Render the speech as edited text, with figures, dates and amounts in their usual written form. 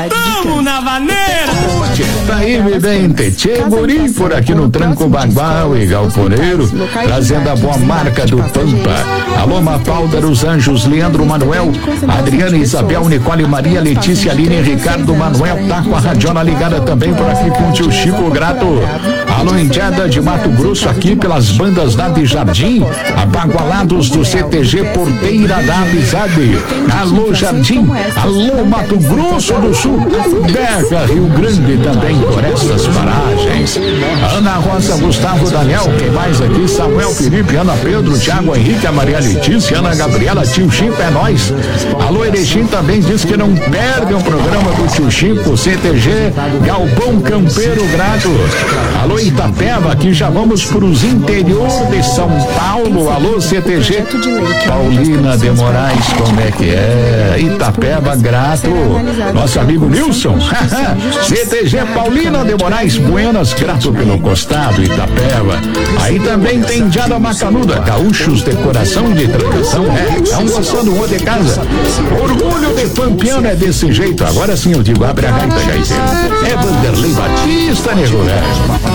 Tamo na vaneira! Tá aí, me bem, Tchê Guri, por aqui no Tranco Bagual e Galponeiro, trazendo a boa marca do Pampa. Alô, Mafalda dos Anjos, Leandro Manuel, Adriana, Isabel, Nicole, Maria, Letícia, Aline, Ricardo, Manuel, tá com a radiola ligada também por aqui com o tio Chico Grato. Alô, Indiada de Mato Grosso, aqui pelas bandas lá de Jardim, abagualados do CTG Porteira da Amizade. Alô, Jardim, alô, Mato Grosso do Sul, Berga, Rio Grande também por essas paragens. Ana Rosa, Gustavo, Daniel, quem mais aqui? Samuel, Felipe, Ana Pedro, Thiago Henrique, a Maria Letícia, Ana Gabriela, tio Chico, é nóis. Alô, Erechim também diz que não perde o programa do tio Chico, CTG Galpão Campeiro Grato. Alô, Itapeva, aqui já vamos pros interior de São Paulo. Alô, CTG Paulina de Moraes, como é que é? Itapeva Grato, nosso amigo Nilson. CTG Paulina de Moraes, Buenas, grato pelo costado, Itapeva. Aí também tem Diada Macanuda, gaúchos de coração e de tradição, estão gostando um de casa. Orgulho de Pampiano é desse jeito, agora sim eu digo, abre a gaita, gaiteiro. É Vanderlei Batista, nego velho.